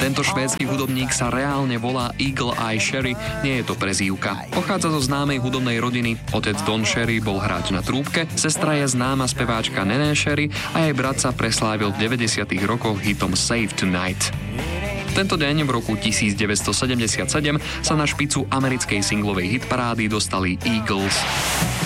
Tento švédsky hudobník sa reálne volá Eagle Eye Cherry, nie je to prezývka. Pochádza zo známej hudobnej rodiny. Otec Don Cherry bol hráč na trúbke, sestra je známa speváčka Nené Cherry a jej brat sa preslávil v 90. rokoch hitom Save Tonight. Tento deň v roku 1977 sa na špicu americkej singlovej hitparády dostali Eagles.